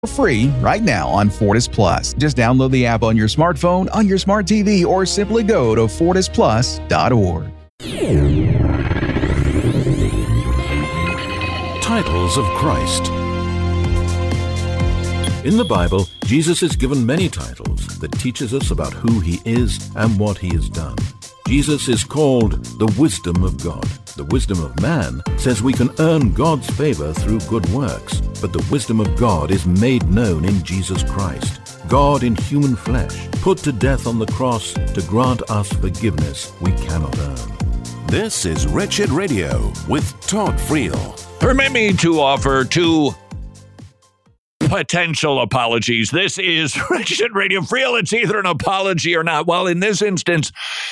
free right now on Fortis Plus. Just download the app on your smartphone, on your smart TV, or simply go to fortisplus.org. Titles of Christ. In the Bible, Jesus is given many titles that teaches us about who he is and what he has done. Jesus is called the wisdom of God. The wisdom of man says we can earn God's favor through good works, but the wisdom of God is made known in Jesus Christ. God in human flesh, put to death on the cross to grant us forgiveness we cannot earn. This is Wretched Radio with Todd Friel. Permit me to offer two potential apologies. This is Wretched Radio. Friel, it's either an apology or not. Well, in this instance,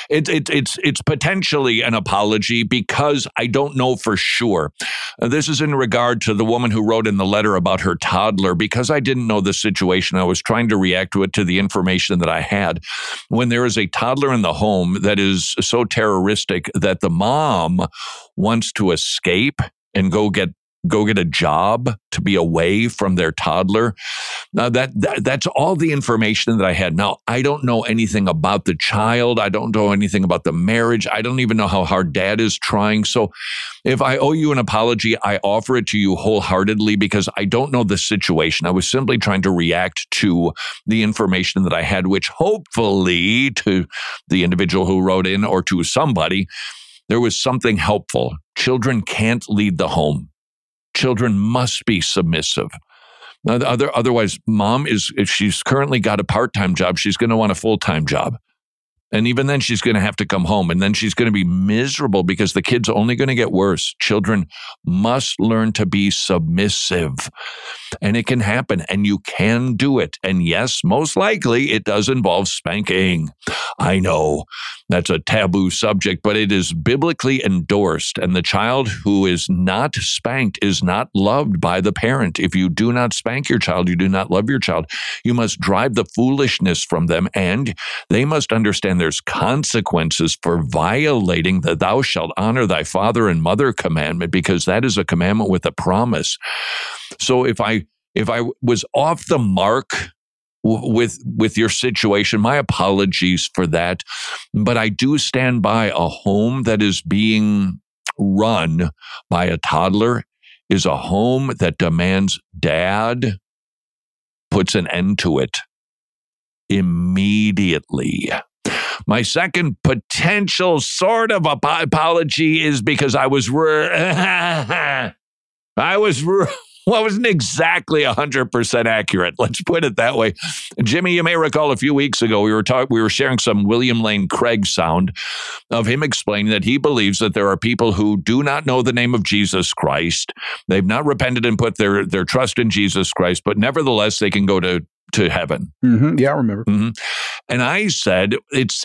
it's potentially an apology because I don't know for sure. This is in regard to the woman who wrote in the letter about her toddler. Because I didn't know the situation, I was trying to react to the information that I had. When there is a toddler in the home that is so terroristic that the mom wants to escape and go get a job to be away from their toddler. Now that's all the information that I had. Now, I don't know anything about the child. I don't know anything about the marriage. I don't even know how hard dad is trying. So if I owe you an apology, I offer it to you wholeheartedly because I don't know the situation. I was simply trying to react to the information that I had, which hopefully to the individual who wrote in or to somebody, there was something helpful. Children can't lead the home. Children must be submissive. Now, otherwise, mom if she's currently got a part-time job, she's going to want a full-time job. And even then, she's going to have to come home. And then she's going to be miserable because the kid's only going to get worse. Children must learn to be submissive. And it can happen. And you can do it. And yes, most likely, it does involve spanking. I know that's a taboo subject, but it is biblically endorsed. And the child who is not spanked is not loved by the parent. If you do not spank your child, you do not love your child. You must drive the foolishness from them. And they must understand there's consequences for violating the thou shalt honor thy father and mother commandment, because that is a commandment with a promise. So if I was off the mark with your situation, my apologies for that. But I do stand by a home that is being run by a toddler is a home that demands dad puts an end to it immediately. My second potential sort of apology is because I wasn't exactly 100% accurate. Let's put it that way. Jimmy, you may recall a few weeks ago, we were sharing some William Lane Craig sound of him explaining that he believes that there are people who do not know the name of Jesus Christ. They've not repented and put their trust in Jesus Christ, but nevertheless, they can go to heaven. Mm-hmm. Yeah, I remember. Mm-hmm. And I said, it's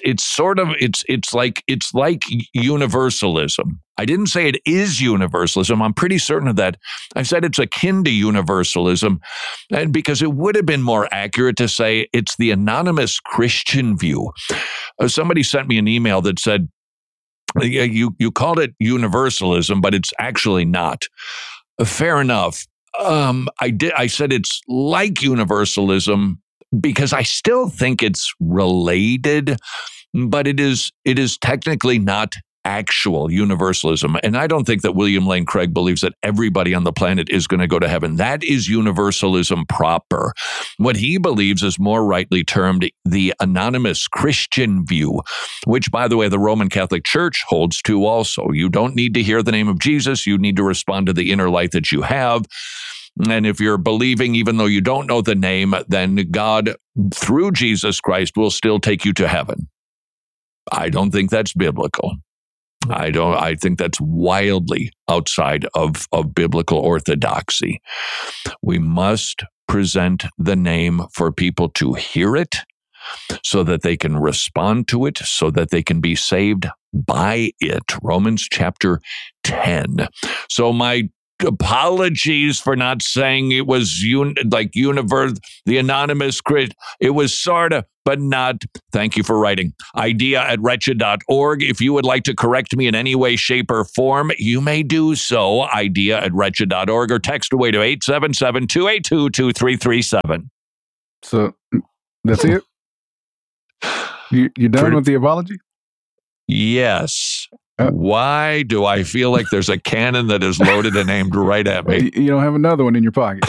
like universalism. I didn't say it is universalism. I'm pretty certain of that. I said it's akin to universalism, and because it would have been more accurate to say it's the anonymous Christian view. Somebody sent me an email that said, you called it universalism, but it's actually not. Fair enough. I said it's like universalism because I still think it's related, but it is technically not actual universalism. And I don't think that William Lane Craig believes that everybody on the planet is going to go to heaven. That is universalism proper. What he believes is more rightly termed the anonymous Christian view, which, by the way, the Roman Catholic Church holds to also. You don't need to hear the name of Jesus. You need to respond to the inner light that you have. And if you're believing, even though you don't know the name, then God, through Jesus Christ, will still take you to heaven. I don't think that's biblical. I think that's wildly outside of biblical orthodoxy. We must present the name for people to hear it so that they can respond to it, so that they can be saved by it. Romans chapter 10. So my apologies for not saying it was the anonymous Christian. It was sort of but not. Thank you for writing. idea@wretched.org. If you would like to correct me in any way, shape, or form, you may do so. idea@wretched.org, or text away to 877-282-2337. So that's it? You done with the apology? Yes. Why do I feel like there's a cannon that is loaded and aimed right at me? You don't have another one in your pocket.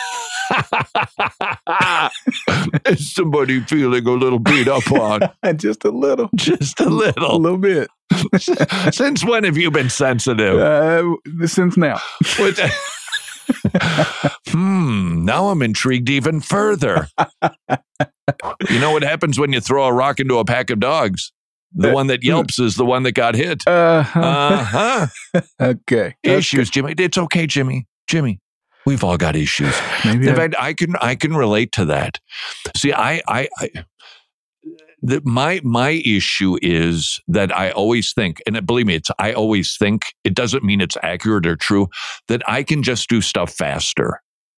Is somebody feeling a little beat up on? Just a little. Just a little. A little bit. Since when have you been sensitive? Since now. Now I'm intrigued even further. You know what happens when you throw a rock into a pack of dogs? The one that yelps is the one that got hit. Okay. Issues, Jimmy. It's okay, Jimmy. We've all got issues. In fact, I can relate to that. See, my issue is that I always think, and believe me, I always think, it doesn't mean it's accurate or true, that I can just do stuff faster.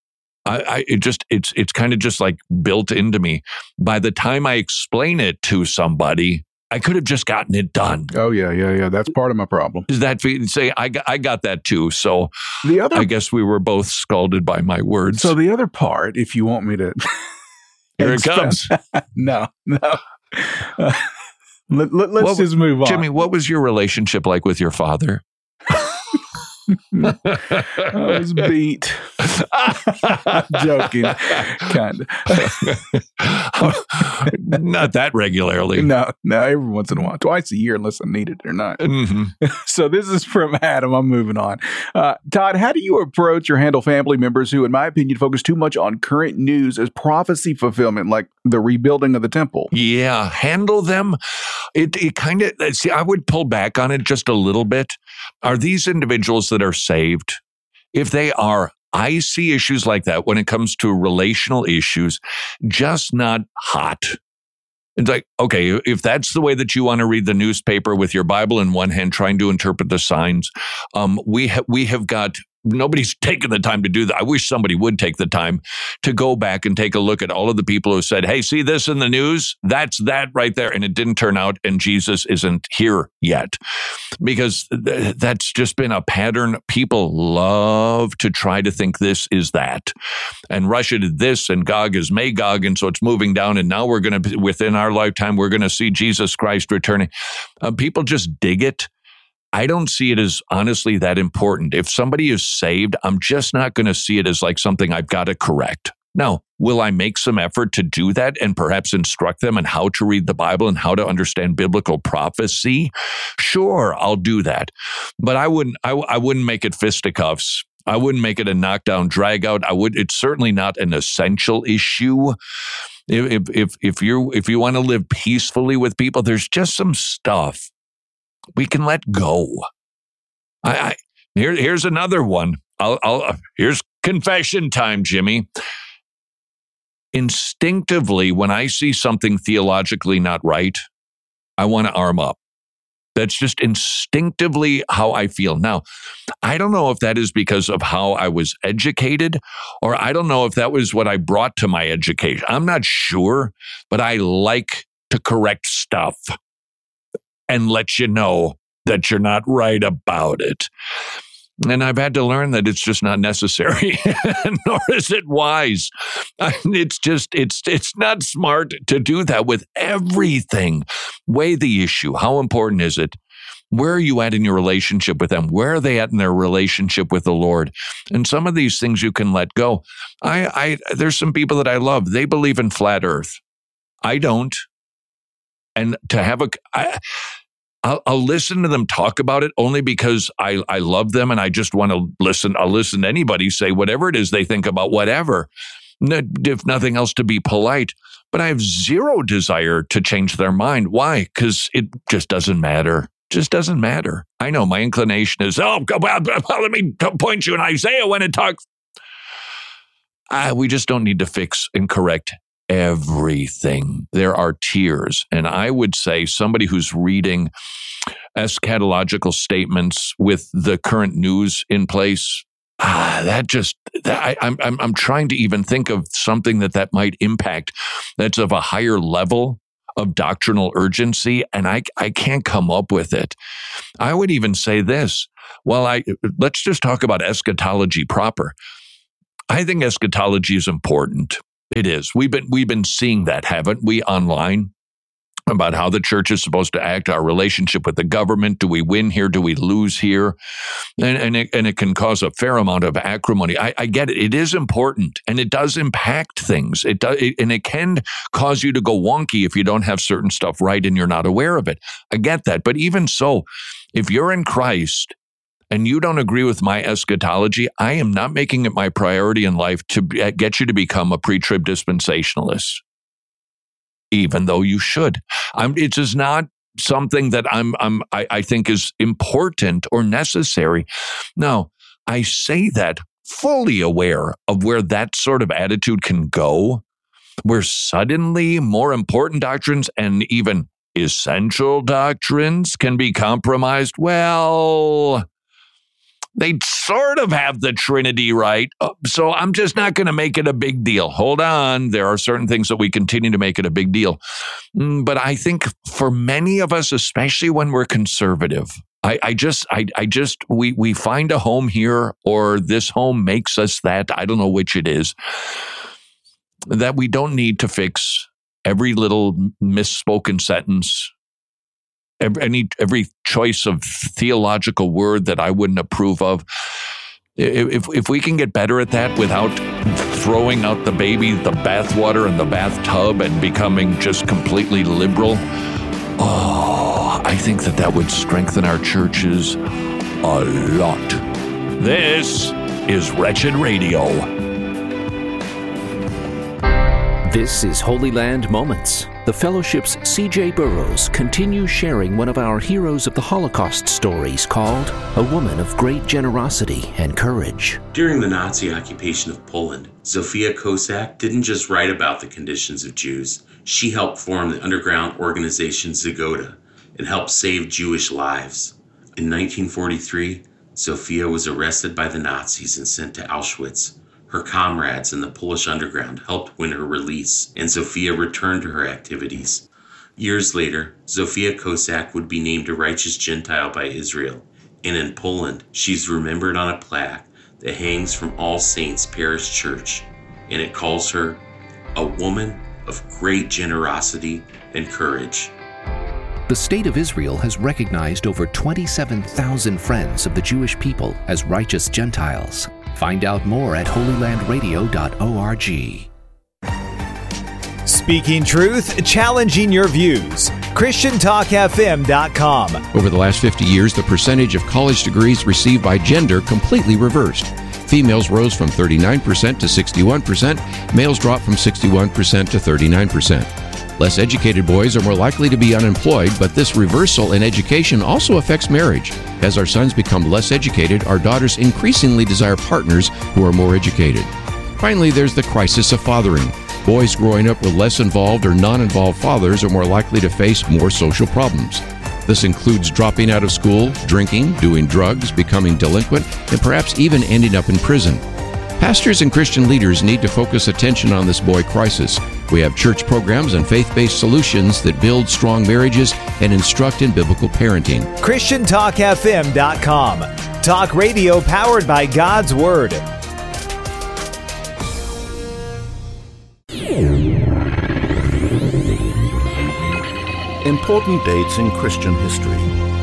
It's kind of just like built into me. By the time I explain it to somebody, I could have just gotten it done. Oh yeah. That's part of my problem. Is that say I got that too? So I guess we were both scalded by my words. So the other part, if you want me to, here it comes. No. Let's just move on. Jimmy, what was your relationship like with your father? I was beat. Joking, kind of. Not that regularly. No, every once in a while, twice a year, unless I need it or not. Mm-hmm. So this is from Adam. I'm moving on. Todd, how do you approach or handle family members who, in my opinion, focus too much on current news as prophecy fulfillment, like the rebuilding of the temple? Yeah, handle them. It kind of, see, I would pull back on it just a little bit. Are these individuals that are saved? If they are, I see issues like that when it comes to relational issues, just not hot. It's like, okay, if that's the way that you want to read the newspaper with your Bible in one hand, trying to interpret the signs, we have got, nobody's taken the time to do that. I wish somebody would take the time to go back and take a look at all of the people who said, hey, see this in the news? That's that right there. And it didn't turn out, and Jesus isn't here yet. Because that's just been a pattern. People love to try to think this is that. And Russia did this, and Gog is Magog, and so it's moving down, and now we're going to, within our lifetime, we're going to see Jesus Christ returning. People just dig it. I don't see it as honestly that important. If somebody is saved, I'm just not going to see it as like something I've got to correct. Now, will I make some effort to do that and perhaps instruct them on how to read the Bible and how to understand biblical prophecy? Sure, I'll do that. But I wouldn't make it fisticuffs. I wouldn't make it a knockdown, drag out. It's certainly not an essential issue. If you want to live peacefully with people, there's just some stuff we can let go. Here's another one. Here's confession time, Jimmy. Instinctively, when I see something theologically not right, I want to arm up. That's just instinctively how I feel. Now, I don't know if that is because of how I was educated, or I don't know if that was what I brought to my education. I'm not sure, but I like to correct stuff and let you know that you're not right about it. And I've had to learn that it's just not necessary, nor is it wise. It's not smart to do that with everything. Weigh the issue. How important is it? Where are you at in your relationship with them? Where are they at in their relationship with the Lord? And some of these things you can let go. There's some people that I love. They believe in flat earth. I don't. And to have I'll listen to them talk about it only because I love them and I just want to listen. I'll listen to anybody say whatever it is they think about whatever, if nothing else, to be polite. But I have zero desire to change their mind. Why? Because it just doesn't matter. Just doesn't matter. I know my inclination is, let me point you in Isaiah when it talks. We just don't need to fix and correct everything. There are tiers. And I would say somebody who's reading eschatological statements with the current news in place, I'm trying to even think of something that might impact that's of a higher level of doctrinal urgency, and I can't come up with it. I would even say this. Well, let's just talk about eschatology proper. I think eschatology is important. It is. We've been seeing that, haven't we, online? About how the church is supposed to act, our relationship with the government. Do we win here? Do we lose here? And it can cause a fair amount of acrimony. I get it. It is important, and it does impact things. And it can cause you to go wonky if you don't have certain stuff right and you're not aware of it. I get that. But even so, if you're in Christ and you don't agree with my eschatology, I am not making it my priority in life to get you to become a pre-trib dispensationalist. Even though you should. It is not something that I think is important or necessary. No, I say that fully aware of where that sort of attitude can go, where suddenly more important doctrines and even essential doctrines can be compromised. Well, they sort of have the Trinity right, so I'm just not going to make it a big deal. Hold on. There are certain things that we continue to make it a big deal. But I think for many of us, especially when we're conservative, we find a home here, or this home makes us that, I don't know which it is, that we don't need to fix every little misspoken sentence, every choice of theological word that I wouldn't approve of. If we can get better at that without throwing out the baby, the bathwater and the bathtub and becoming just completely liberal, I think that would strengthen our churches a lot. This is Wretched Radio. This is Holy Land Moments. The Fellowship's C.J. Burroughs continues sharing one of our Heroes of the Holocaust stories called A Woman of Great Generosity and Courage. During the Nazi occupation of Poland, Zofia Kosak didn't just write about the conditions of Jews. She helped form the underground organization Zagoda and helped save Jewish lives. In 1943, Zofia was arrested by the Nazis and sent to Auschwitz. Her comrades in the Polish underground helped win her release, and Zofia returned to her activities. Years later, Zofia Kosak would be named a righteous Gentile by Israel, and in Poland, she's remembered on a plaque that hangs from All Saints Parish Church, and it calls her a woman of great generosity and courage. The State of Israel has recognized over 27,000 friends of the Jewish people as righteous Gentiles. Find out more at holylandradio.org. Speaking truth, challenging your views. ChristianTalkFM.com. Over the last 50 years, the percentage of college degrees received by gender completely reversed. Females rose from 39% to 61%. Males dropped from 61% to 39%. Less educated boys are more likely to be unemployed, but this reversal in education also affects marriage. As our sons become less educated, our daughters increasingly desire partners who are more educated. Finally, there's the crisis of fathering. Boys growing up with less involved or non-involved fathers are more likely to face more social problems. This includes dropping out of school, drinking, doing drugs, becoming delinquent, and perhaps even ending up in prison. Pastors and Christian leaders need to focus attention on this boy crisis. We have church programs and faith-based solutions that build strong marriages and instruct in biblical parenting. ChristianTalkFM.com. Talk radio powered by God's Word. Important dates in Christian history.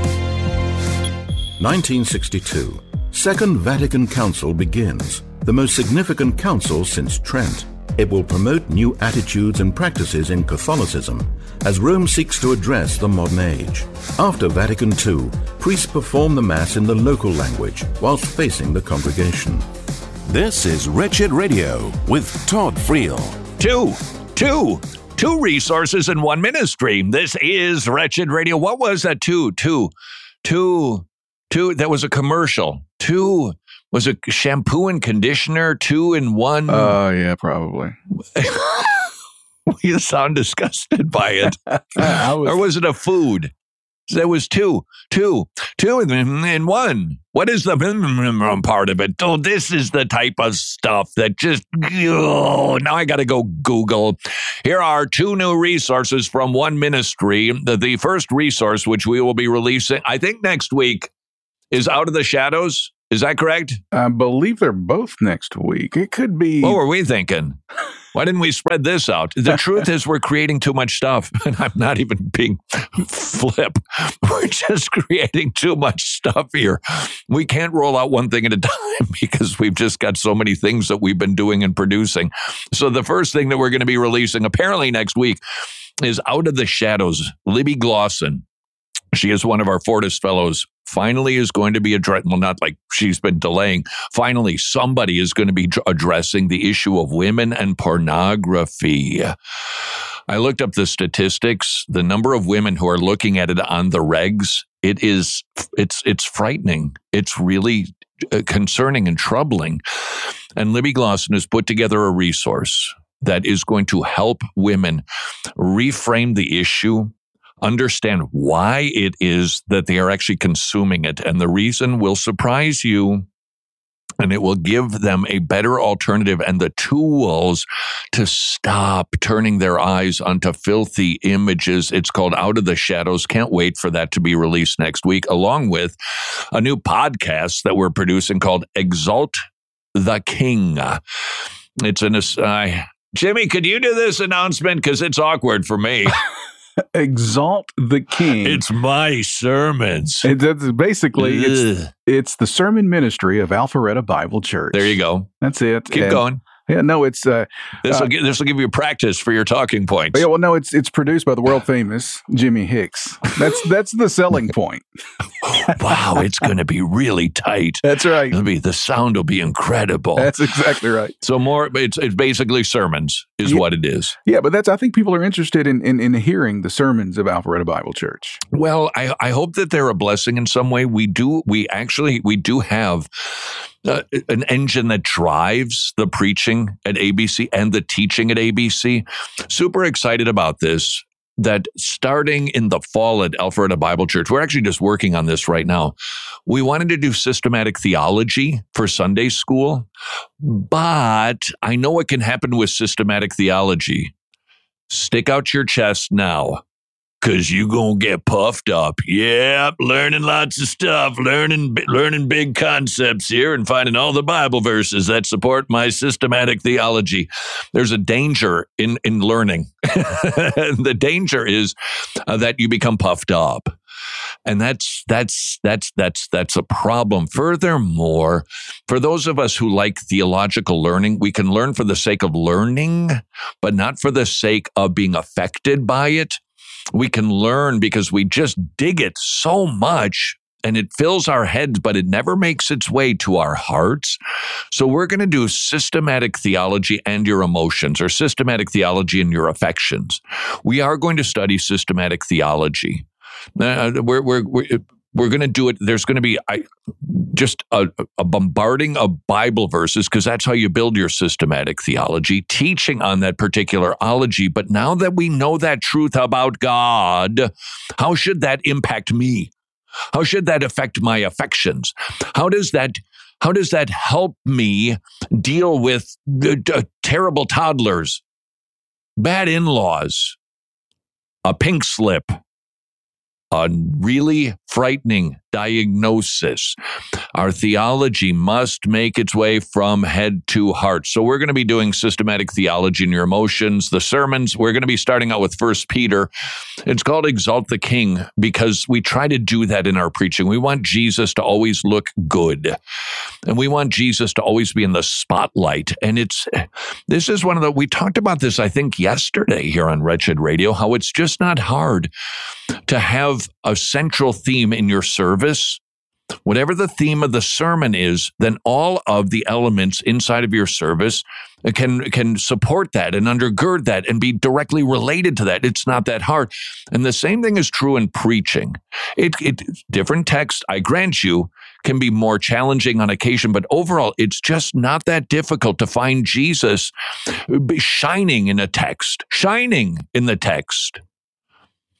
1962. Second Vatican Council begins. The most significant council since Trent. It will promote new attitudes and practices in Catholicism as Rome seeks to address the modern age. After Vatican II, priests perform the Mass in the local language whilst facing the congregation. This is Wretched Radio with Todd Friel. Two resources in one ministry. This is Wretched Radio. What was that? Two. That was a commercial. Two. Was it shampoo and conditioner, 2 in 1? Yeah, probably. You sound disgusted by it. Or was it a food? There was two in one. What is the part of it? Oh, this is the type of stuff that just, now I got to go Google. Here are two new resources from one ministry. The first resource, which we will be releasing, I think next week, is Out of the Shadows. Is that correct? I believe they're both next week. It could be. What were we thinking? Why didn't we spread this out? The truth is we're creating too much stuff, and I'm not even being flip. We're just creating too much stuff here. We can't roll out one thing at a time because we've just got so many things that we've been doing and producing. So the first thing that we're going to be releasing apparently next week is Out of the Shadows. Libby Glosson. She is one of our Fortis fellows. Finally is going to be addressing, well, not like she's been delaying. Finally, somebody is going to be addressing the issue of women and pornography. I looked up the statistics. The number of women who are looking at it on the regs, it's frightening. It's really concerning and troubling. And Libby Glosson has put together a resource that is going to help women reframe the issue, understand why it is that they are actually consuming it. And the reason will surprise you, and it will give them a better alternative and the tools to stop turning their eyes onto filthy images. It's called Out of the Shadows. Can't wait for that to be released next week, along with a new podcast that we're producing called Exalt the King. It's Jimmy, could you do this announcement? Because it's awkward for me. Exalt the King. It's my sermons. It's basically, it's the sermon ministry of Alpharetta Bible Church. There you go. That's it. Keep going. Yeah, no, it's this will give you practice for your talking points. Yeah, well, no, it's produced by the world famous Jimmy Hicks. That's the selling point. Wow, it's going to be really tight. That's right. The sound will be incredible. That's exactly right. So it's basically sermons is what it is. Yeah, but I think people are interested in hearing the sermons of Alpharetta Bible Church. Well, I hope that they're a blessing in some way. We do have an engine that drives the preaching at ABC and the teaching at ABC. Super excited about this, that starting in the fall at Alpharetta Bible Church, we're actually just working on this right now. We wanted to do systematic theology for Sunday school, but I know what can happen with systematic theology. Stick out your chest now, because you're going to get puffed up. Yep, learning lots of stuff, learning big concepts here and finding all the Bible verses that support my systematic theology. There's a danger in learning. The danger is that you become puffed up. And that's a problem. Furthermore, for those of us who like theological learning, we can learn for the sake of learning, but not for the sake of being affected by it. We can learn because we just dig it so much and it fills our heads, but it never makes its way to our hearts. So we're going to do systematic theology and your emotions, or systematic theology and your affections. We are going to study systematic theology. We're going to do it. There's going to be just a bombarding of Bible verses, because that's how you build your systematic theology, teaching on that particular ology. But now that we know that truth about God, how should that impact me? How should that affect my affections? How does that help me deal with terrible toddlers, bad in-laws, a pink slip, a really frightening diagnosis? Our theology must make its way from head to heart. So we're going to be doing systematic theology in your emotions. The sermons, we're going to be starting out with 1 Peter. It's called Exalt the King because we try to do that in our preaching. We want Jesus to always look good. And we want Jesus to always be in the spotlight. And this is one of we talked about this, I think, yesterday here on Wretched Radio, how it's just not hard to have a central theme in your service. Whatever the theme of the sermon is, then all of the elements inside of your service can support that and undergird that and be directly related to that. It's not that hard. And the same thing is true in preaching. Different text, I grant you, can be more challenging on occasion, but overall, it's just not that difficult to find Jesus shining in the text.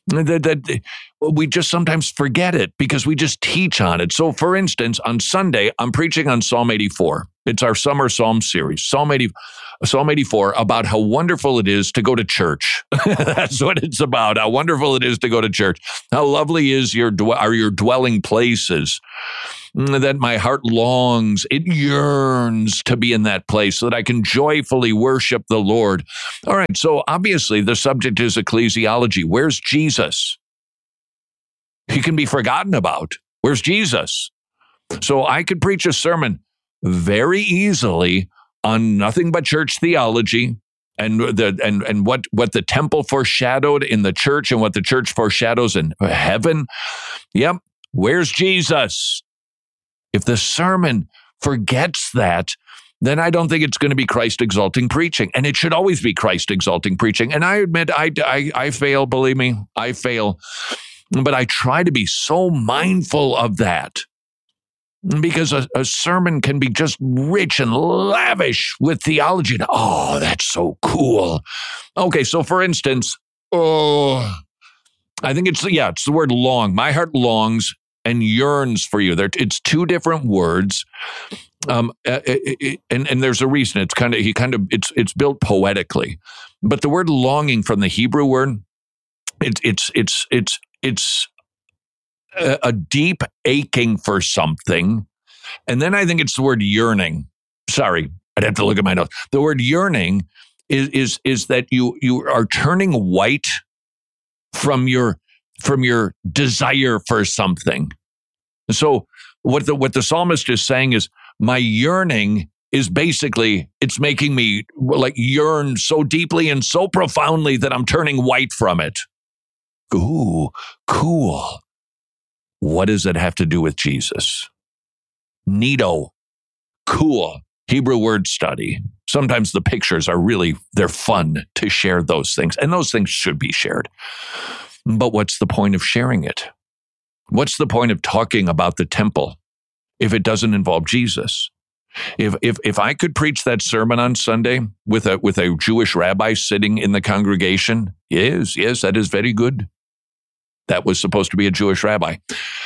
that we just sometimes forget it because we just teach on it. So, for instance, on Sunday, I'm preaching on Psalm 84. It's our summer Psalm series, Psalm 84, about how wonderful it is to go to church. That's what it's about, how wonderful it is to go to church. How lovely are your dwelling places, that my heart longs, it yearns to be in that place so that I can joyfully worship the Lord. All right, so obviously the subject is ecclesiology. Where's Jesus? He can be forgotten about. Where's Jesus? So I could preach a sermon very easily on nothing but church theology and what the temple foreshadowed in the church and what the church foreshadows in heaven. Yep. Where's Jesus? If the sermon forgets that, then I don't think it's going to be Christ-exalting preaching. And it should always be Christ-exalting preaching. And I admit, I fail, believe me, I fail. But I try to be so mindful of that. Because a sermon can be just rich and lavish with theology. Oh, that's so cool. Okay, so for instance, I think it's the word long. My heart longs and yearns for you. It's two different words, and there's a reason. It's built poetically, but the word longing from the Hebrew word, it's a deep aching for something, and then I think it's the word yearning. Sorry, I'd have to look at my notes. The word yearning is that you are turning white from your desire for something. So what the psalmist is saying is, my yearning is basically, it's making me like yearn so deeply and so profoundly that I'm turning white from it. Ooh, cool. What does it have to do with Jesus? Neato. Cool. Hebrew word study. Sometimes the pictures they're fun to share those things, and those things should be shared. But what's the point of sharing it? What's the point of talking about the temple if it doesn't involve Jesus? If I could preach that sermon on Sunday with a Jewish rabbi sitting in the congregation, yes, that is very good. That was supposed to be a Jewish rabbi.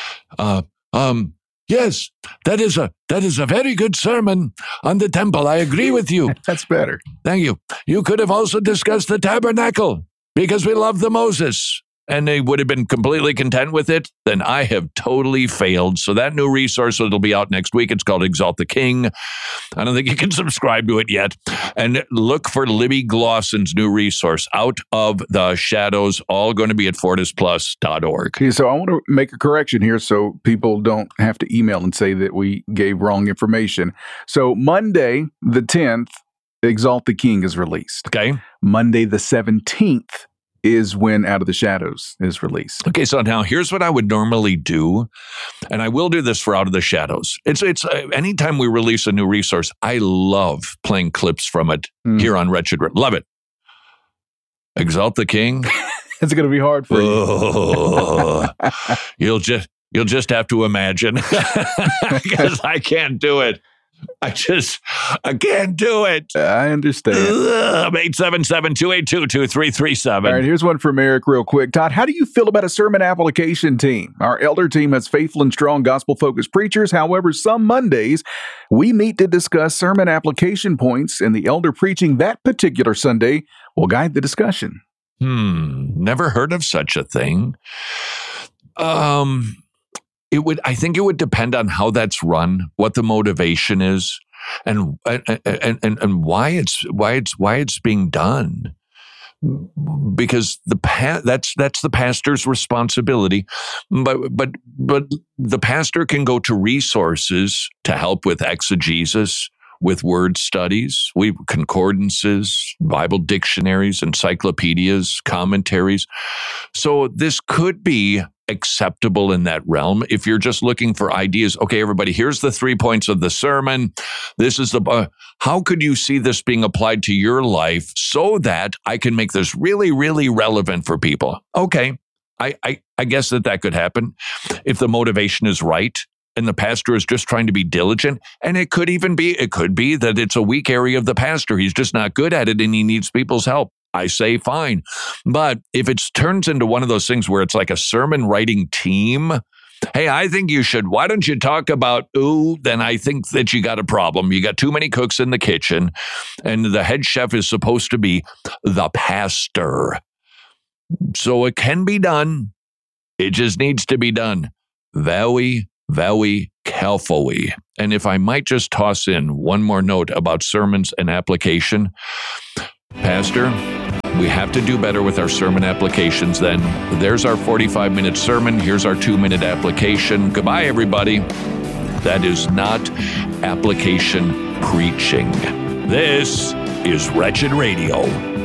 Yes, that is a very good sermon on the temple. I agree with you. That's better. Thank you. You could have also discussed the tabernacle because we love the Moses. And they would have been completely content with it, then I have totally failed. So that new resource, it'll be out next week. It's called Exalt the King. I don't think you can subscribe to it yet. And look for Libby Glossen's new resource, Out of the Shadows, all going to be at fortisplus.org. Okay, so I want to make a correction here so people don't have to email and say that we gave wrong information. So Monday, the 10th, Exalt the King is released. Okay. Monday, the 17th, is when Out of the Shadows is released. Okay, so now here's what I would normally do, and I will do this for Out of the Shadows. It's anytime we release a new resource, I love playing clips from it here on Wretched. Love it. Exalt the King. It's going to be hard for you. You'll just have to imagine because I can't do it. I can't do it. I understand. 877-282-2337. All right, here's one from Eric real quick. Todd, how do you feel about a sermon application team? Our elder team has faithful and strong gospel-focused preachers. However, some Mondays, we meet to discuss sermon application points, and the elder preaching that particular Sunday will guide the discussion. Never heard of such a thing. I think it would depend on how that's run, what the motivation is, and why it's being done. Because that's the pastor's responsibility, but the pastor can go to resources to help with exegesis, with word studies, concordances, Bible dictionaries, encyclopedias, commentaries. So this could be acceptable in that realm. If you're just looking for ideas, okay, everybody, here's the 3 points of the sermon. This is how could you see this being applied to your life so that I can make this really, really relevant for people? Okay, I guess that could happen if the motivation is right and the pastor is just trying to be diligent. And it could be that it's a weak area of the pastor. He's just not good at it and he needs people's help. I say fine. But if it turns into one of those things where it's like a sermon writing team, hey, I think you should, why don't you talk about, then I think that you got a problem. You got too many cooks in the kitchen, and the head chef is supposed to be the pastor. So it can be done. It just needs to be done very, very carefully. And if I might just toss in one more note about sermons and application, Pastor, we have to do better with our sermon applications then. There's our 45-minute sermon. Here's our 2-minute application. Goodbye, everybody. That is not application preaching. This is Wretched Radio.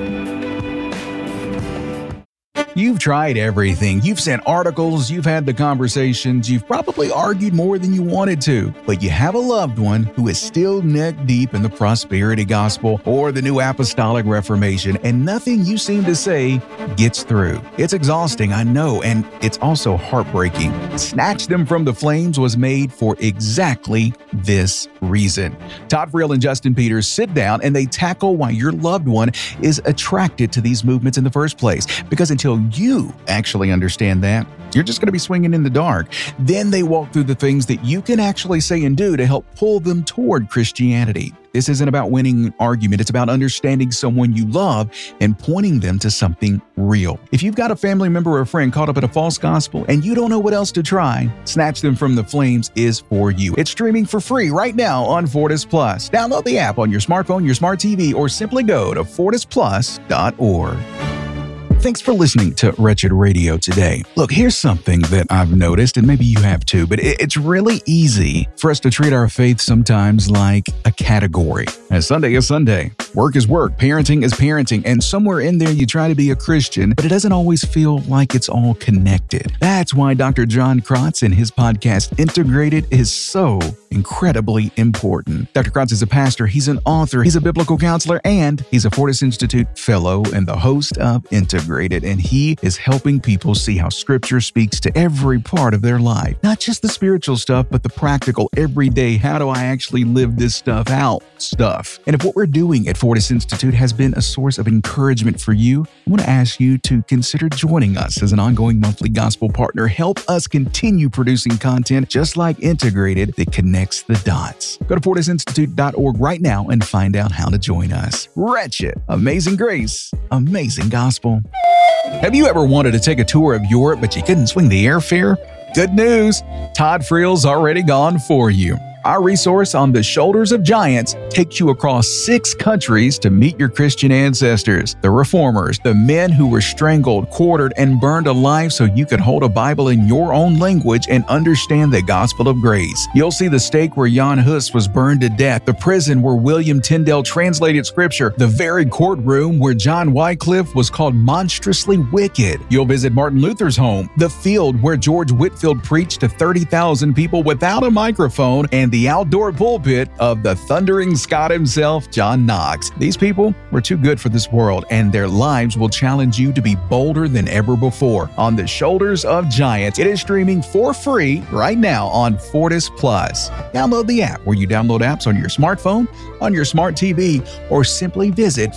You've tried everything. You've sent articles, you've had the conversations, you've probably argued more than you wanted to, but you have a loved one who is still neck deep in the prosperity gospel or the new apostolic reformation, and nothing you seem to say gets through. It's exhausting, I know, and it's also heartbreaking. Snatch Them from the Flames was made for exactly this reason. Todd Friel and Justin Peters sit down and they tackle why your loved one is attracted to these movements in the first place, because until you actually understand that, you're just going to be swinging in the dark. Then they walk through the things that you can actually say and do to help pull them toward Christianity. This isn't about winning an argument. It's about understanding someone you love and pointing them to something real. If you've got a family member or a friend caught up in a false gospel and you don't know what else to try, Snatch Them from the Flames is for you. It's streaming for free right now on Fortis Plus. Download the app on your smartphone, your smart TV, or simply go to fortisplus.org. Thanks for listening to Wretched Radio today. Look, here's something that I've noticed, and maybe you have too, but it's really easy for us to treat our faith sometimes like a category. And Sunday is Sunday. Work is work. Parenting is parenting. And somewhere in there, you try to be a Christian, but it doesn't always feel like it's all connected. That's why Dr. John Krotz and his podcast, Integrated, is so incredibly important. Dr. Krotz is a pastor, he's an author, he's a biblical counselor, and he's a Fortis Institute fellow and the host of Integrated. And he is helping people see how Scripture speaks to every part of their life. Not just the spiritual stuff, but the practical, everyday, how do I actually live this stuff out stuff. And if what we're doing at Fortis Institute has been a source of encouragement for you, I want to ask you to consider joining us as an ongoing monthly gospel partner. Help us continue producing content just like Integrated that connects the dots. Go to fortisinstitute.org right now and find out how to join us. Wretched, Amazing Grace, Amazing Gospel. Have you ever wanted to take a tour of Europe, but you couldn't swing the airfare? Good news, Todd Friel's already gone for you. Our resource on the Shoulders of Giants takes you across 6 countries to meet your Christian ancestors, the reformers, the men who were strangled, quartered, and burned alive so you could hold a Bible in your own language and understand the gospel of grace. You'll see the stake where Jan Hus was burned to death, the prison where William Tyndale translated Scripture, the very courtroom where John Wycliffe was called monstrously wicked. You'll visit Martin Luther's home, the field where George Whitefield preached to 30,000 people without a microphone, and the outdoor pulpit of the thundering Scot himself, John Knox. These people were too good for this world, and their lives will challenge you to be bolder than ever before. On the Shoulders of Giants, it is streaming for free right now on Fortis Plus. Download the app where you download apps on your smartphone, on your smart TV, or simply visit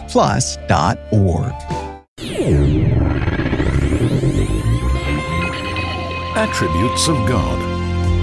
fortisplus.org. Attributes of God.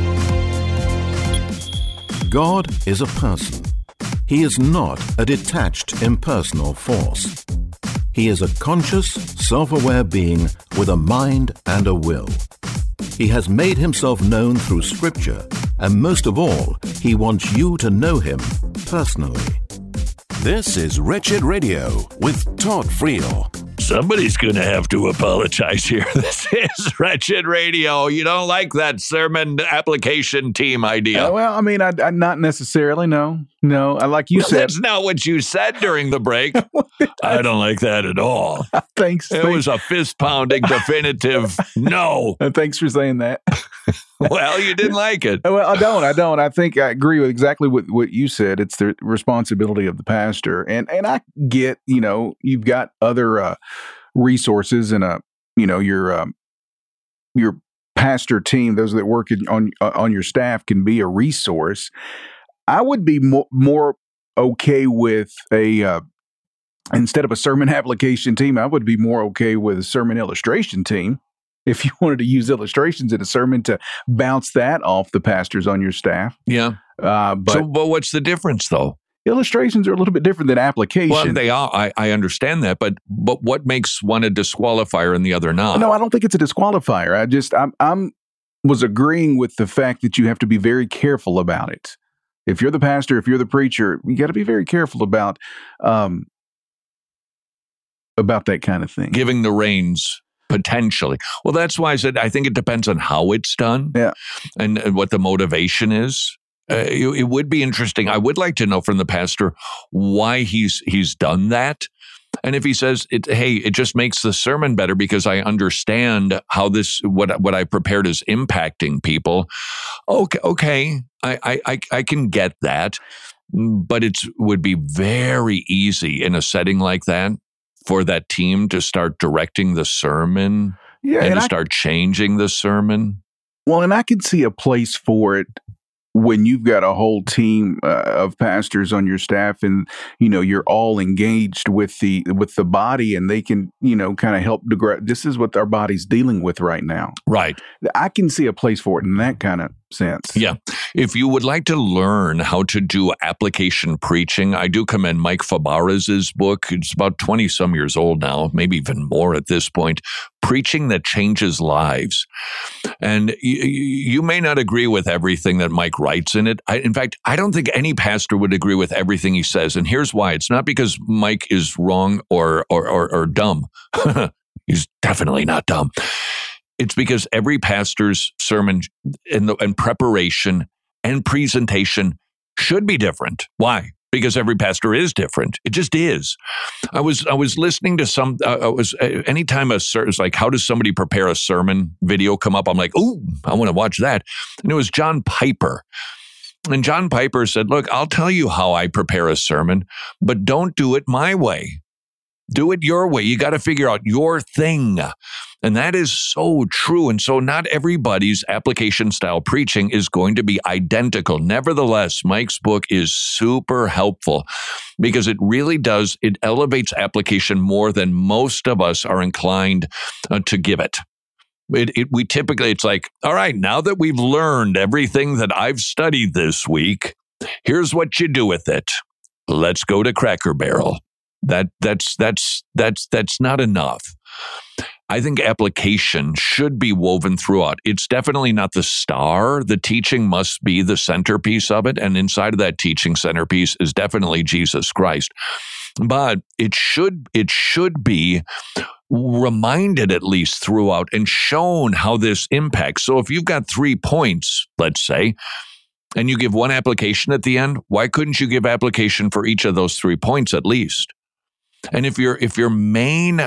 God is a person. He is not a detached, impersonal force. He is a conscious, self-aware being with a mind and a will. He has made himself known through Scripture, and most of all, he wants you to know him personally. This is Wretched Radio with Todd Friel. Somebody's going to have to apologize here. This is Wretched Radio. You don't like that sermon application team idea. Well, I mean, I not necessarily, no. No, like you said. That's not what you said during the break. I don't like that at all. Thanks. It was a fist-pounding definitive no. Thanks for saying that. Well, you didn't like it. Well, I don't. I think I agree with exactly what you said. It's the responsibility of the pastor. And I get, you've got other resources and your pastor team, those that work on your staff can be a resource. I would be more okay with a instead of a sermon application team, I would be more okay with a sermon illustration team. If you wanted to use illustrations in a sermon to bounce that off the pastors on your staff. Yeah. But what's the difference, though? Illustrations are a little bit different than application. Well, they are. I understand that, but what makes one a disqualifier and the other not? No, I don't think it's a disqualifier. I'm was agreeing with the fact that you have to be very careful about it. If you're the pastor, if you're the preacher, you got to be very careful about that kind of thing. Giving the reins. Potentially. Well, that's why I said I think it depends on how it's done and what the motivation is. It would be interesting. I would like to know from the pastor why he's done that. And if he says, it just makes the sermon better because I understand how what I prepared is impacting people. Okay. I can get that. But it would be very easy in a setting like that for that team to start directing the sermon and to start changing the sermon. Well, and I can see a place for it when you've got a whole team of pastors on your staff and, you're all engaged with the body and they can, kind of help. This is what our body's dealing with right now. Right. I can see a place for it in that kind of sense. Yeah. If you would like to learn how to do application preaching, I do commend Mike Fabarez's book. It's about 20 some years old now, maybe even more at this point, Preaching That Changes Lives. And you may not agree with everything that Mike writes in it. In fact, I don't think any pastor would agree with everything he says. And here's why. It's not because Mike is wrong or dumb. He's definitely not dumb. It's because every pastor's sermon and preparation and presentation should be different. Why? Because every pastor is different. It just is. I was listening to anytime it's like, how does somebody prepare a sermon video come up? I'm like, ooh, I want to watch that. And it was John Piper. And John Piper said, look, I'll tell you how I prepare a sermon, but don't do it my way. Do it your way. You got to figure out your thing. And that is so true. And so not everybody's application style preaching is going to be identical. Nevertheless, Mike's book is super helpful because it really does. It elevates application more than most of us are inclined to give it. It's like, all right, now that we've learned everything that I've studied this week, here's what you do with it. Let's go to Cracker Barrel. That's not enough. I think application should be woven throughout. It's definitely not the star. The teaching must be the centerpiece of it. And inside of that teaching centerpiece is definitely Jesus Christ. But it should be reminded at least throughout and shown how this impacts. So if you've got 3 points, let's say, and you give one application at the end, why couldn't you give application for each of those 3 points at least? And if your main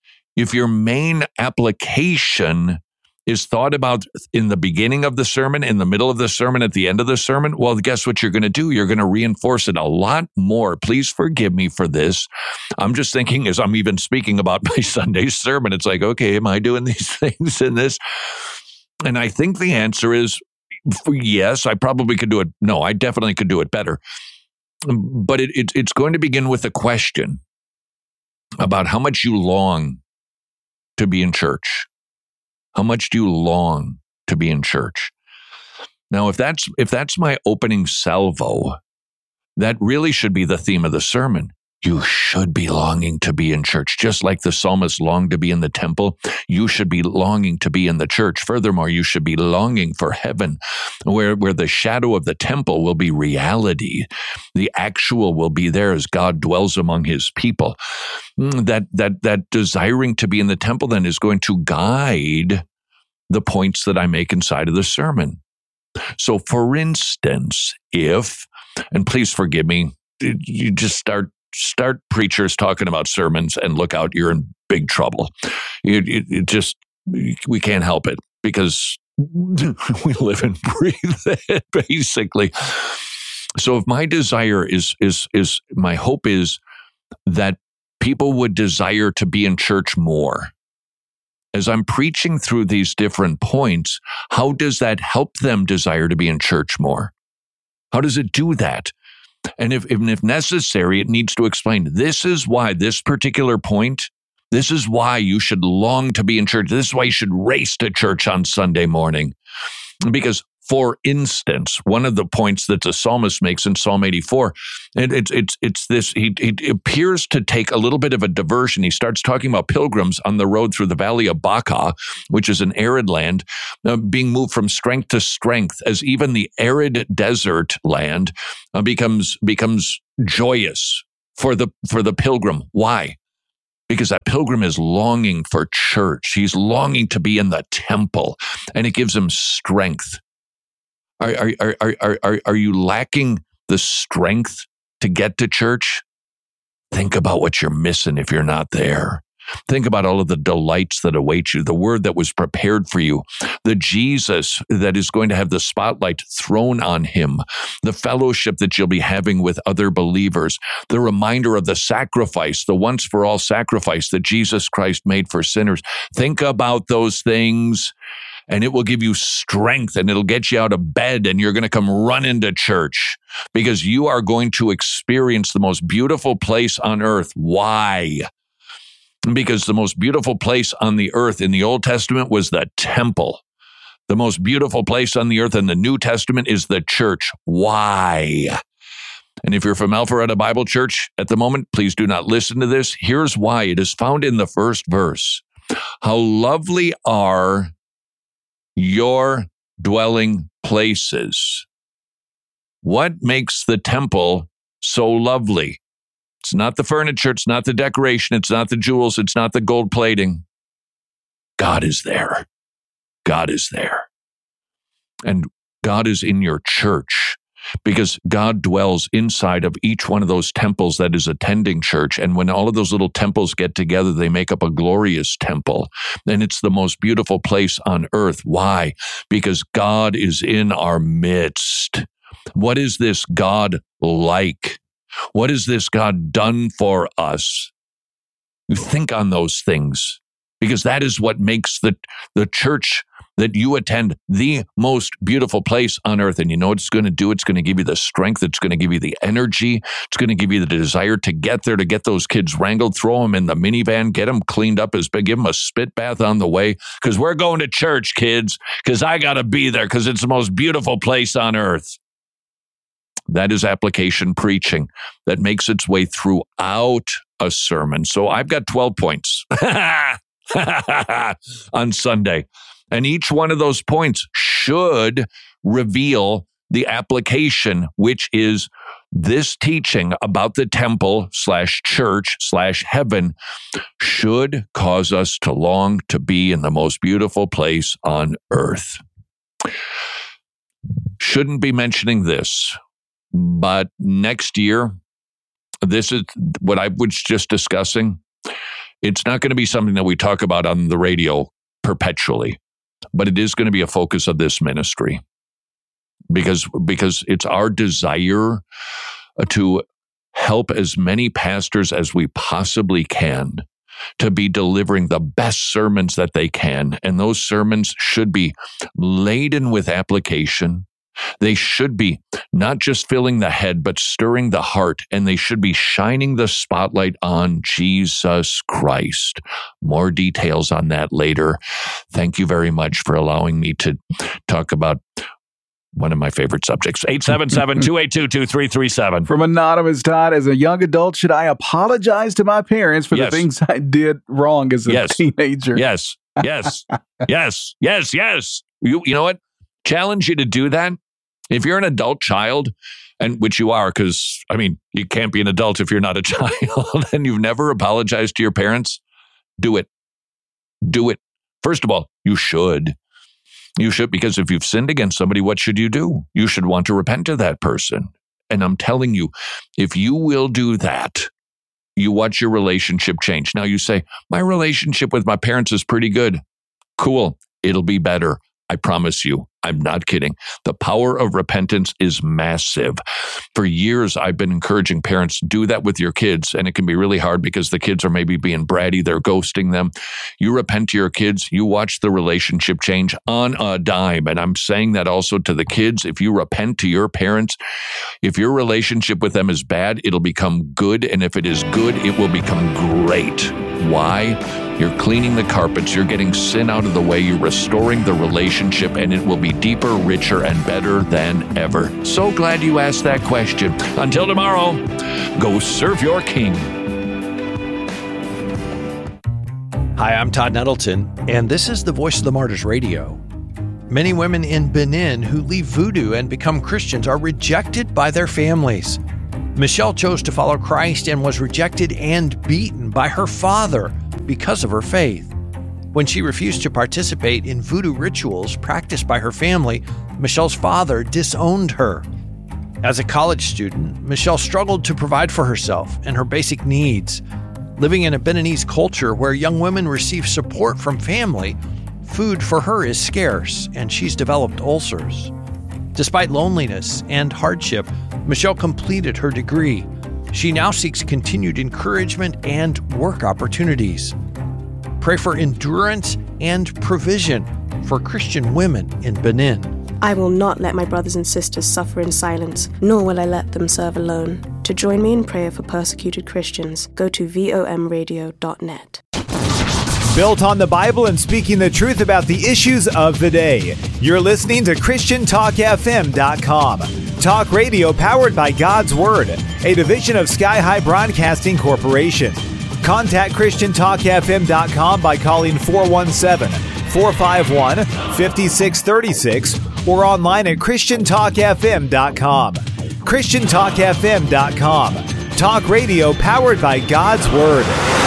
application is thought about in the beginning of the sermon, in the middle of the sermon, at the end of the sermon, well, guess what you're going to do? You're going to reinforce it a lot more. Please forgive me for this. I'm just thinking as I'm even speaking about my Sunday sermon, it's like, okay, am I doing these things in this? And I think the answer is yes, I probably could do it. No, I definitely could do it better. But it's going to begin with a question about how much you long to be in church. How much do you long to be in church? Now, if that's my opening salvo, that really should be the theme of the sermon. You should be longing to be in church, just like the psalmist longed to be in the temple. You should be longing to be in the church. Furthermore, you should be longing for heaven, where the shadow of the temple will be reality. The actual will be there as God dwells among his people. That desiring to be in the temple then is going to guide the points that I make inside of the sermon. So, for instance, and please forgive me, you just start preachers talking about sermons and look out, you're in big trouble. We can't help it because we live and breathe it, basically. So if my desire is my hope is that people would desire to be in church more. As I'm preaching through these different points, how does that help them desire to be in church more? How does it do that? And if necessary, it needs to explain, this is why this particular point, this is why you should long to be in church. This is why you should race to church on Sunday morning. Because, for instance, one of the points that the psalmist makes in Psalm 84, it's this, he appears to take a little bit of a diversion. He starts talking about pilgrims on the road through the valley of Baca, which is an arid land, being moved from strength to strength, as even the arid desert land becomes joyous for the pilgrim. Why? Because that pilgrim is longing for church. He's longing to be in the temple, and it gives him strength. Are you lacking the strength to get to church? Think about what you're missing if you're not there. Think about all of the delights that await you, the word that was prepared for you, the Jesus that is going to have the spotlight thrown on him, the fellowship that you'll be having with other believers, the reminder of the sacrifice, the once for all sacrifice that Jesus Christ made for sinners. Think about those things, and it will give you strength, and it'll get you out of bed, and you're going to come run into church because you are going to experience the most beautiful place on earth. Why? Because the most beautiful place on the earth in the Old Testament was the temple. The most beautiful place on the earth in the New Testament is the church. Why? And if you're from Alpharetta Bible Church at the moment, please do not listen to this. Here's why. It is found in the first verse. How lovely are your dwelling places. What makes the temple so lovely? It's not the furniture, it's not the decoration, it's not the jewels, it's not the gold plating. God is there. God is there. And God is in your church because God dwells inside of each one of those temples that is attending church. And when all of those little temples get together, they make up a glorious temple. And it's the most beautiful place on earth. Why? Because God is in our midst. What is this God like? What has this God done for us? You think on those things because that is what makes the church that you attend the most beautiful place on earth. And you know what it's going to do? It's going to give you the strength. It's going to give you the energy. It's going to give you the desire to get there, to get those kids wrangled, throw them in the minivan, get them cleaned up, give them a spit bath on the way because we're going to church, kids, because I got to be there because it's the most beautiful place on earth. That is application preaching that makes its way throughout a sermon. So I've got 12 points on Sunday. And each one of those points should reveal the application, which is this teaching about the temple / church / heaven should cause us to long to be in the most beautiful place on earth. Shouldn't be mentioning this. But next year, this is what I was just discussing. It's not going to be something that we talk about on the radio perpetually, but it is going to be a focus of this ministry because it's our desire to help as many pastors as we possibly can to be delivering the best sermons that they can. And those sermons should be laden with application. They should be not just filling the head, but stirring the heart, and they should be shining the spotlight on Jesus Christ. More details on that later. Thank you very much for allowing me to talk about one of my favorite subjects. 877-282-2337. From Anonymous, Todd, as a young adult, should I apologize to my parents for the things I did wrong as a teenager? Yes. You know what? Challenge you to do that. If you're an adult child, and which you are, because, you can't be an adult if you're not a child, and you've never apologized to your parents, do it. Do it. First of all, you should. You should, because if you've sinned against somebody, what should you do? You should want to repent to that person. And I'm telling you, if you will do that, you watch your relationship change. Now you say, my relationship with my parents is pretty good. Cool. It'll be better. I promise you. I'm not kidding. The power of repentance is massive. For years, I've been encouraging parents, do that with your kids. And it can be really hard because the kids are maybe being bratty. They're ghosting them. You repent to your kids. You watch the relationship change on a dime. And I'm saying that also to the kids. If you repent to your parents, if your relationship with them is bad, it'll become good. And if it is good, it will become great. Why? You're cleaning the carpets. You're getting sin out of the way. You're restoring the relationship, and it will be deeper, richer, and better than ever. So glad you asked that question. Until tomorrow, go serve your king. Hi, I'm Todd Nettleton, and this is the Voice of the Martyrs Radio. Many women in Benin who leave voodoo and become Christians are rejected by their families. Michelle chose to follow Christ and was rejected and beaten by her father because of her faith. When she refused to participate in voodoo rituals practiced by her family, Michelle's father disowned her. As a college student, Michelle struggled to provide for herself and her basic needs. Living in a Beninese culture where young women receive support from family, food for her is scarce, and she's developed ulcers. Despite loneliness and hardship, Michelle completed her degree. She now seeks continued encouragement and work opportunities. Pray for endurance and provision for Christian women in Benin. I will not let my brothers and sisters suffer in silence, nor will I let them serve alone. To join me in prayer for persecuted Christians, go to vomradio.net. Built on the Bible and speaking the truth about the issues of the day. You're listening to ChristianTalkFM.com. Talk radio powered by God's Word, a division of Sky High Broadcasting Corporation. Contact ChristianTalkFM.com by calling 417-451-5636 or online at ChristianTalkFM.com. ChristianTalkFM.com. Talk radio powered by God's Word.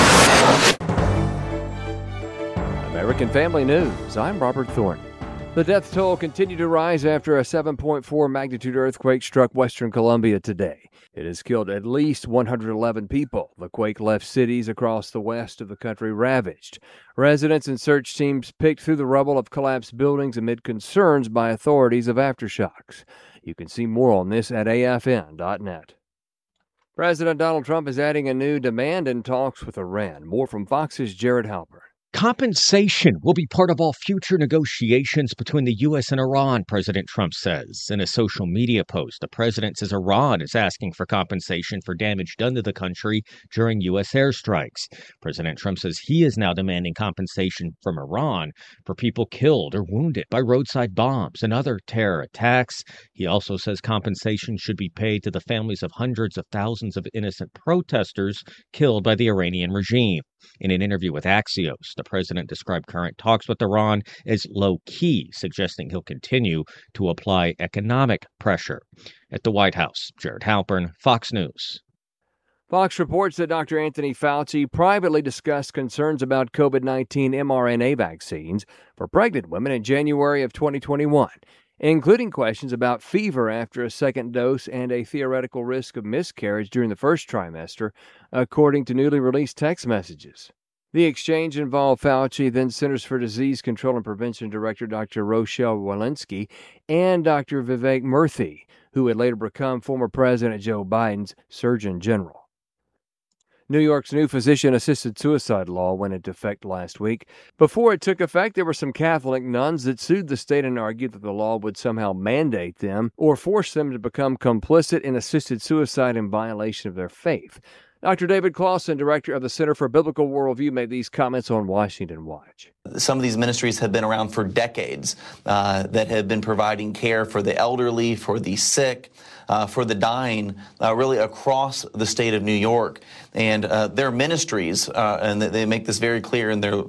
American Family News, I'm Robert Thornton. The death toll continued to rise after a 7.4 magnitude earthquake struck Western Colombia today. It has killed at least 111 people. The quake left cities across the west of the country ravaged. Residents and search teams picked through the rubble of collapsed buildings amid concerns by authorities of aftershocks. You can see more on this at afn.net. President Donald Trump is adding a new demand in talks with Iran. More from Fox's Jared Halpern. Compensation will be part of all future negotiations between the U.S. and Iran, President Trump says. In a social media post, the president says Iran is asking for compensation for damage done to the country during U.S. airstrikes. President Trump says he is now demanding compensation from Iran for people killed or wounded by roadside bombs and other terror attacks. He also says compensation should be paid to the families of hundreds of thousands of innocent protesters killed by the Iranian regime. In an interview with Axios, the president described current talks with Iran as low-key, suggesting he'll continue to apply economic pressure. At the White House, Jared Halpern, Fox News. Fox reports that Dr. Anthony Fauci privately discussed concerns about COVID-19 mRNA vaccines for pregnant women in January of 2021, including questions about fever after a second dose and a theoretical risk of miscarriage during the first trimester, according to newly released text messages. The exchange involved Fauci, then Centers for Disease Control and Prevention Director Dr. Rochelle Walensky, and Dr. Vivek Murthy, who would later become former President Joe Biden's Surgeon General. New York's new physician-assisted suicide law went into effect last week. Before it took effect, there were some Catholic nuns that sued the state and argued that the law would somehow mandate them or force them to become complicit in assisted suicide in violation of their faith. Dr. David Clausen, director of the Center for Biblical Worldview, made these comments on Washington Watch. Some of these ministries have been around for decades that have been providing care for the elderly, for the sick, for the dying, really across the state of New York. And their ministries, and they make this very clear in their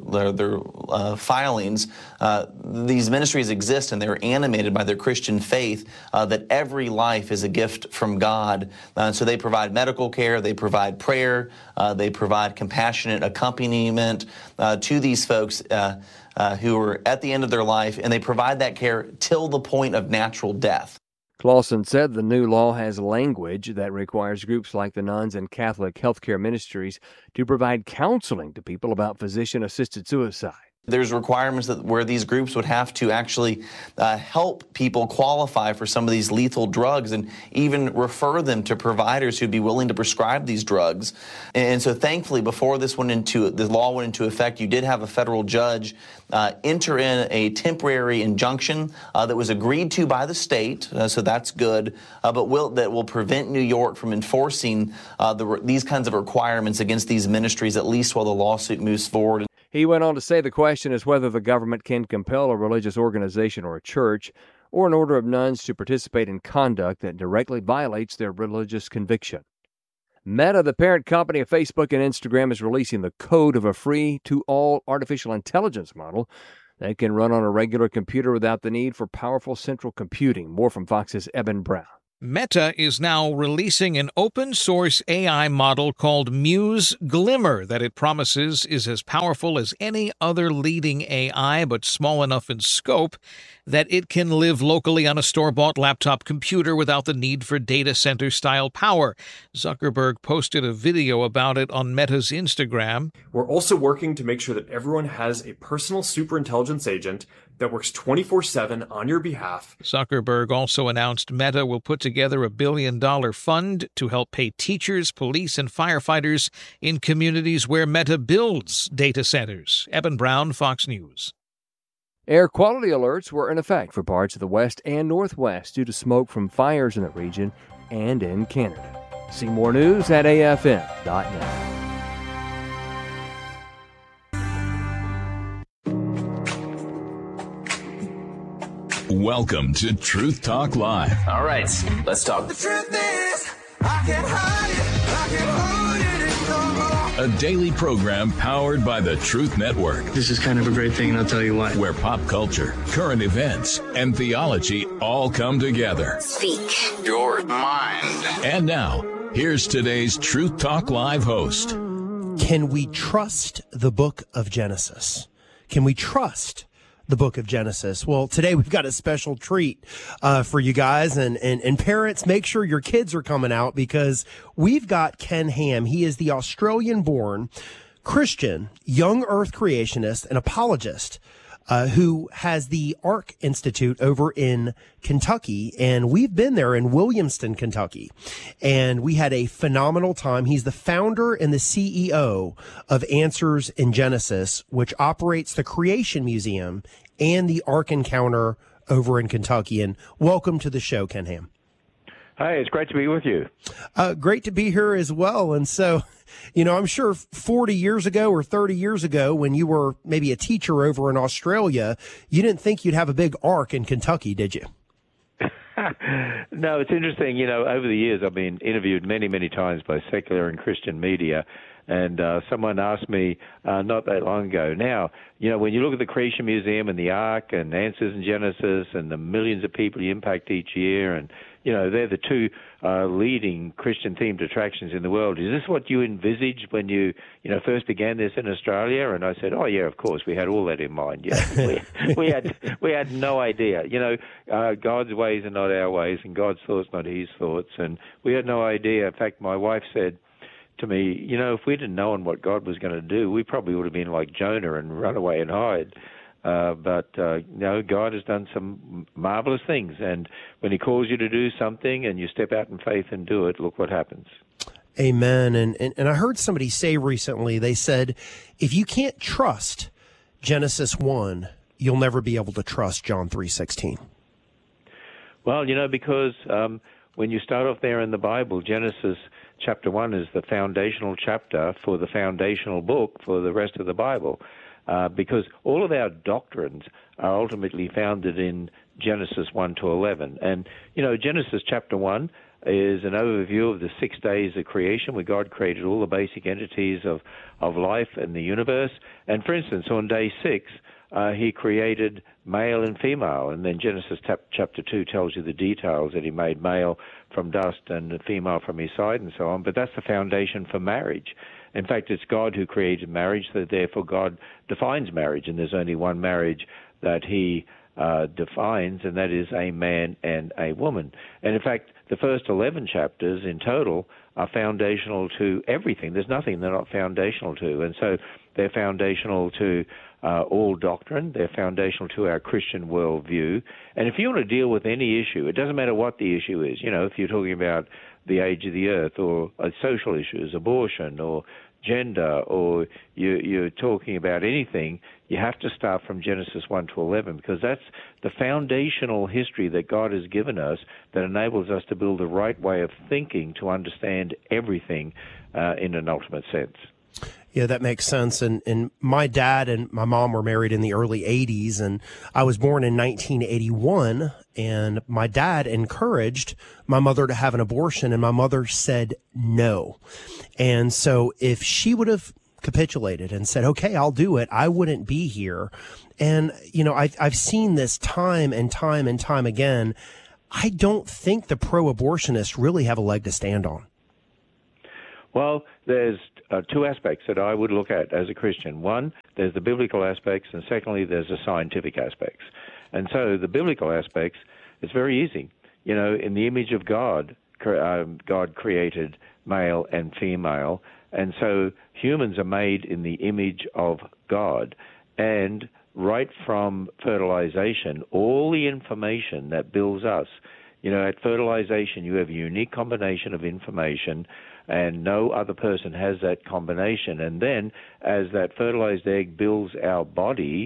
filings, these ministries exist and they're animated by their Christian faith that every life is a gift from God. So they provide medical care, they provide prayer, they provide compassionate accompaniment to these folks who are at the end of their life, and they provide that care till the point of natural death. Clausen said the new law has language that requires groups like the nuns and Catholic healthcare ministries to provide counseling to people about physician-assisted suicide. There's requirements where these groups would have to actually help people qualify for some of these lethal drugs and even refer them to providers who'd be willing to prescribe these drugs. And so thankfully, before the law went into effect, you did have a federal judge enter in a temporary injunction that was agreed to by the state, so that's good, but that will prevent New York from enforcing these kinds of requirements against these ministries, at least while the lawsuit moves forward. He went on to say the question is whether the government can compel a religious organization or a church or an order of nuns to participate in conduct that directly violates their religious conviction. Meta, the parent company of Facebook and Instagram, is releasing the code of a free-to-all artificial intelligence model that can run on a regular computer without the need for powerful central computing. More from Fox's Eben Brown. Meta is now releasing an open-source AI model called Muse Glimmer that it promises is as powerful as any other leading AI, but small enough in scope that it can live locally on a store-bought laptop computer without the need for data center-style power. Zuckerberg posted a video about it on Meta's Instagram. We're also working to make sure that everyone has a personal superintelligence agent that works 24/7 on your behalf. Zuckerberg also announced Meta will put together a $1 billion fund to help pay teachers, police, and firefighters in communities where Meta builds data centers. Eben Brown, Fox News. Air quality alerts were in effect for parts of the West and Northwest due to smoke from fires in the region and in Canada. See more news at afm.net. Welcome to Truth Talk Live. All right, let's talk. The truth is, I can't hide it. I can't hold it no more. A daily program powered by the Truth Network. This is kind of a great thing, and I'll tell you why. Where pop culture, current events, and theology all come together. Speak your mind. And now, here's today's Truth Talk Live host. Can we trust the book of Genesis? Can we trust the book of Genesis? Well, today we've got a special treat for you guys, and parents, make sure your kids are coming out because we've got Ken Ham. He is the Australian-born Christian young earth creationist and apologist who has the Ark Institute over in Kentucky, and we've been there in Williamston, Kentucky, and we had a phenomenal time. He's the founder and the CEO of Answers in Genesis, which operates the Creation Museum and the Ark Encounter over in Kentucky. And welcome to the show, Ken Ham. Hi, it's great to be with you. Great to be here as well. And so, you know, I'm sure 40 years ago or 30 years ago when you were maybe a teacher over in Australia, you didn't think you'd have a big Ark in Kentucky, did you? No, it's interesting. You know, over the years, I've been interviewed many, many times by secular and Christian media. And someone asked me not that long ago, now, you know, when you look at the Creation Museum and the Ark and Answers in Genesis and the millions of people you impact each year, and, you know, they're the two leading Christian-themed attractions in the world. Is this what you envisaged when you first began this in Australia? And I said, oh, yeah, of course. We had all that in mind. Yeah, we had no idea. You know, God's ways are not our ways, and God's thoughts not his thoughts. And we had no idea. In fact, my wife said to me, you know, if we didn't know what God was going to do, we probably would have been like Jonah and run away and hide. But God has done some marvelous things. And when he calls you to do something and you step out in faith and do it, look what happens. Amen. And I heard somebody say recently, they said, if you can't trust Genesis 1, you'll never be able to trust John 3:16. Well, you know, because when you start off there in the Bible, Genesis chapter 1 is the foundational chapter for the foundational book for the rest of the Bible. Because all of our doctrines are ultimately founded in Genesis 1 to 11. And, you know, Genesis chapter 1 is an overview of the 6 days of creation where God created all the basic entities of life in the universe. And, for instance, on day 6, he created male and female. And then Genesis chapter 2 tells you the details that he made male from dust and female from his side and so on. But that's the foundation for marriage. In fact, it's God who created marriage, so therefore God defines marriage, and there's only one marriage that he defines, and that is a man and a woman. And in fact, the first 11 chapters in total are foundational to everything. There's nothing they're not foundational to. And so They're foundational to all doctrine. They're foundational to our Christian worldview. And if you want to deal with any issue, it doesn't matter what the issue is. If you're talking about the age of the earth or social issues, abortion or gender, or you're talking about anything, you have to start from Genesis 1 to 11, because that's the foundational history that God has given us that enables us to build the right way of thinking to understand everything in an ultimate sense. Yeah, that makes sense. And my dad and my mom were married in the early 80s, and I was born in 1981, and my dad encouraged my mother to have an abortion, and my mother said no. And so if she would have capitulated and said, okay, I'll do it, I wouldn't be here. And, I've seen this time and time and time again. I don't think the pro-abortionists really have a leg to stand on. Well, there's two aspects that I would look at as a Christian. One, there's the biblical aspects, and secondly, there's the scientific aspects. And so the biblical aspects, it's very easy. In the image of God, God created male and female, and so humans are made in the image of God. And right from fertilization, all the information that builds us, at fertilization, you have a unique combination of information, and no other person has that combination. And then as that fertilized egg builds our body,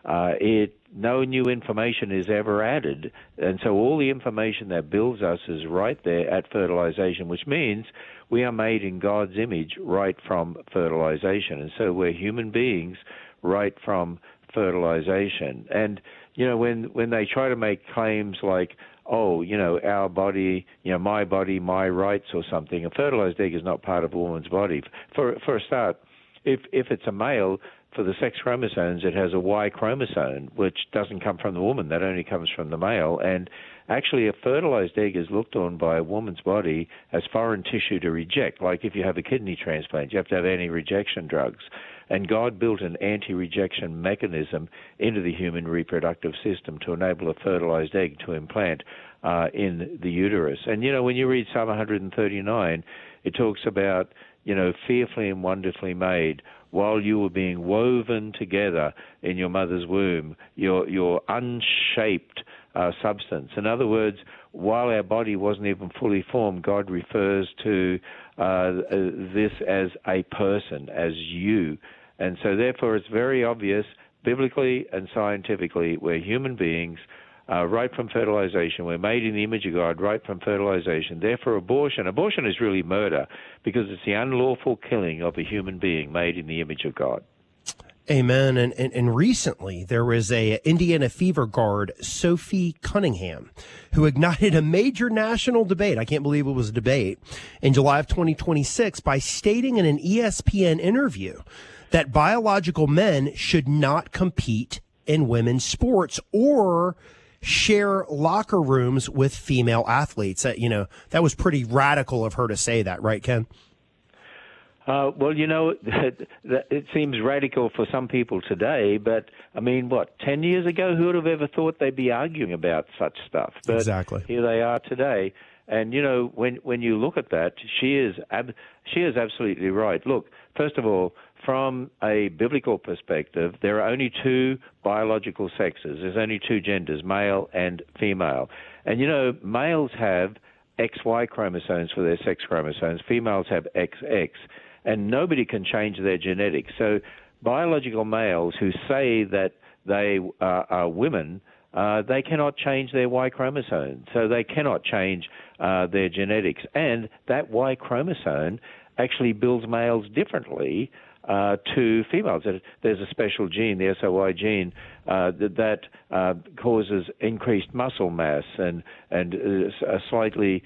no new information is ever added. And so all the information that builds us is right there at fertilization, which means we are made in God's image right from fertilization. And so we're human beings right from fertilization. And, when they try to make claims like, our body, my body, my rights or something. A fertilized egg is not part of a woman's body. For a start, if it's a male, for the sex chromosomes, it has a Y chromosome, which doesn't come from the woman. That only comes from the male. And actually, a fertilized egg is looked on by a woman's body as foreign tissue to reject. Like if you have a kidney transplant, you have to have anti-rejection drugs. And God built an anti-rejection mechanism into the human reproductive system to enable a fertilized egg to implant in the uterus. And, when you read Psalm 139, it talks about, fearfully and wonderfully made, while you were being woven together in your mother's womb, your unshaped substance. In other words, while our body wasn't even fully formed, God refers to this as a person, as you. And so therefore it's very obvious, biblically and scientifically, we're human beings right from fertilization. We're made in the image of God right from fertilization. Therefore abortion is really murder, because it's the unlawful killing of a human being made in the image of God. Amen. And recently there was a Indiana Fever guard, Sophie Cunningham, who ignited a major national debate. I can't believe it was a debate in July of 2026 by stating in an ESPN interview that biological men should not compete in women's sports or share locker rooms with female athletes. That was pretty radical of her to say that, right, Ken? Well, it seems radical for some people today, but 10 years ago, who would have ever thought they'd be arguing about such stuff? But exactly. Here they are today. And, when you look at that, she is absolutely right. Look, first of all, from a biblical perspective, there are only two biological sexes. There's only two genders, male and female. And, males have XY chromosomes for their sex chromosomes. Females have XX. And nobody can change their genetics. So biological males who say that they are women, they cannot change their Y chromosome. So they cannot change their genetics. And that Y chromosome actually builds males differently to females. There's a special gene, the SOY gene, that causes increased muscle mass and a slightly,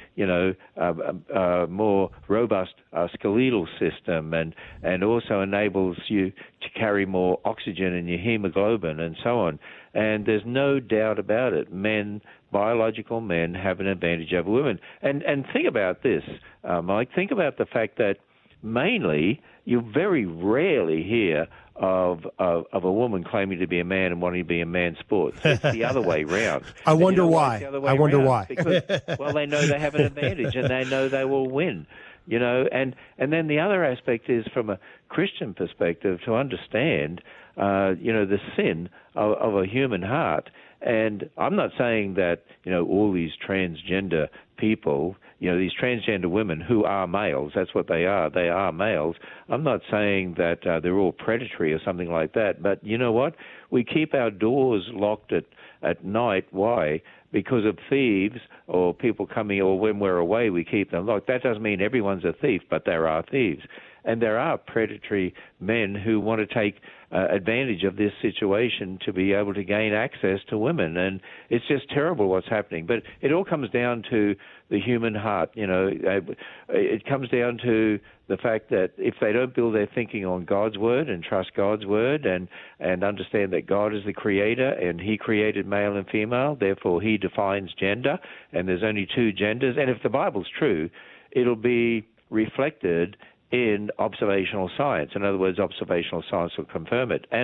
more robust skeletal system, and also enables you to carry more oxygen in your hemoglobin and so on. And there's no doubt about it. Biological men have an advantage over women. And think about this, Mike. Think about the fact that mainly you very rarely hear of a woman claiming to be a man and wanting to be a man's sport. It's the other way round. I wonder why. Because, well, they know they have an advantage and they know they will win. And then the other aspect is from a Christian perspective to understand, the sin of a human heart. And I'm not saying that, all these transgender people, these transgender women who are males, that's what they are males. I'm not saying that they're all predatory or something like that. But you know what? We keep our doors locked at night. Why? Because of thieves or people coming, or when we're away, we keep them locked. That doesn't mean everyone's a thief, but there are thieves. And there are predatory men who want to take advantage of this situation to be able to gain access to women. And it's just terrible what's happening. But it all comes down to the human heart. It comes down to the fact that if they don't build their thinking on God's word and trust God's word and understand that God is the creator and he created male and female, therefore he defines gender, and there's only two genders. And if the Bible's true, it'll be reflected in observational science. In other words, observational science will confirm it. And